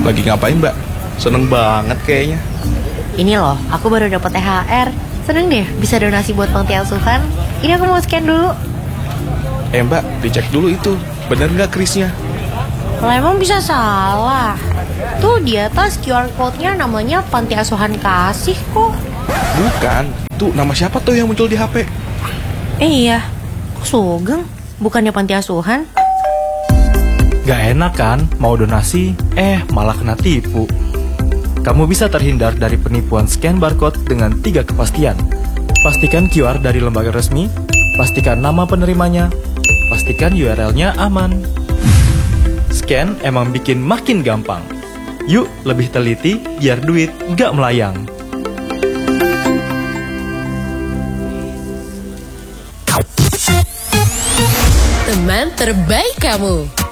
Lagi ngapain, Mbak? Seneng banget kayaknya. Ini loh, aku baru dapat THR. Seneng deh bisa donasi buat panti asuhan. Ini aku mau scan dulu. Mbak, dicek dulu itu. Bener nggak krisnya? Kalau emang bisa salah. Tuh di atas QR code-nya namanya Panti Asuhan Kasih kok. Bukan. Tuh, nama siapa tuh yang muncul di HP? Iya, kok Sugeng? Bukannya panti asuhan? Gak enak kan, mau donasi, malah kena tipu. Kamu bisa terhindar dari penipuan scan barcode dengan 3 kepastian. Pastikan QR dari lembaga resmi, pastikan nama penerimanya, pastikan URL-nya aman. Scan emang bikin makin gampang. Yuk lebih teliti biar duit gak melayang. Teman terbaik kamu.